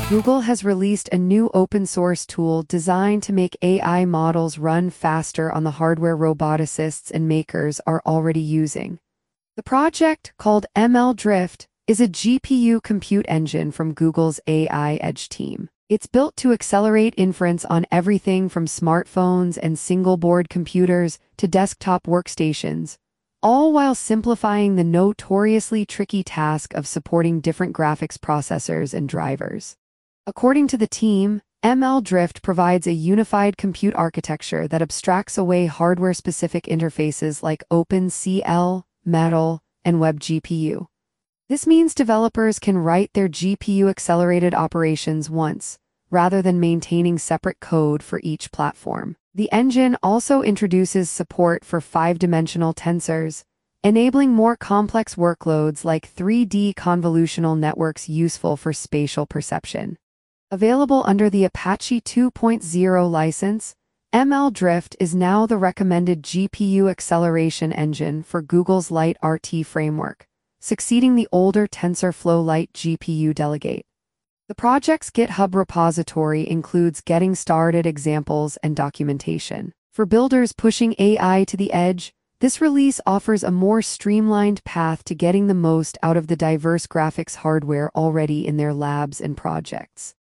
Google has released a new open-source tool designed to make AI models run faster on the hardware roboticists and makers are already using. The project, called ML Drift, is a GPU compute engine from Google's AI Edge team. It's built to accelerate inference on everything from smartphones and single-board computers to desktop workstations, all while simplifying the notoriously tricky task of supporting different graphics processors and drivers. According to the team, ML Drift provides a unified compute architecture that abstracts away hardware-specific interfaces like OpenCL, Metal, and WebGPU. This means developers can write their GPU-accelerated operations once, rather than maintaining separate code for each platform. The engine also introduces support for 5-dimensional tensors, enabling more complex workloads like 3D convolutional networks useful for spatial perception. Available under the Apache 2.0 license, ML Drift is now the recommended GPU acceleration engine for Google's Lite-RT framework, succeeding the older TensorFlow Lite GPU Delegate. The project's GitHub repository includes getting started examples and documentation. For builders pushing AI to the edge, this release offers a more streamlined path to getting the most out of the diverse graphics hardware already in their labs and projects.